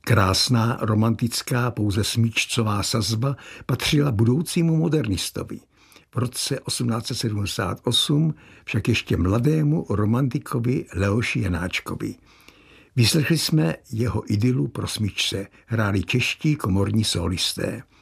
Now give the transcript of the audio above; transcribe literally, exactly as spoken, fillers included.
Krásná, romantická, pouze smyčcová sazba patřila budoucímu modernistovi. V roce osmnáct set sedmdesát osm však ještě mladému romantikovi Leoši Janáčkovi. Vyslechli jsme jeho idylu pro smyčce, hráli čeští komorní sólisté.